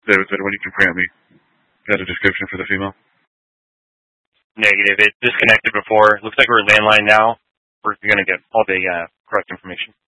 David, when you can grant me that a description for the female? Negative. It disconnected before. Looks like we're landline now. We're going to get all the correct information.